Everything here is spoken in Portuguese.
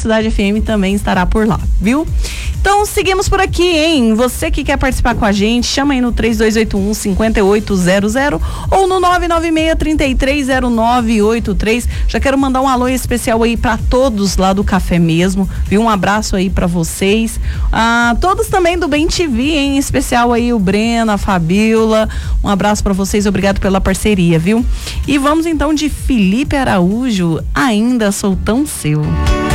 Cidade FM também estará por lá, viu? Então seguimos por aqui, hein? Você que quer participar com a gente, chama aí no 3281-5800 ou no 996-330983. Já quero mandar um alô especial aí para todos lá do Café Mesmo, viu? Um abraço aí para vocês. Todos também do Bem TV, em especial aí o Breno, a Fabiola. Um abraço para vocês, obrigado pela parceria, viu? E vamos então de Felipe Araújo, Ainda Sou Tão Seu.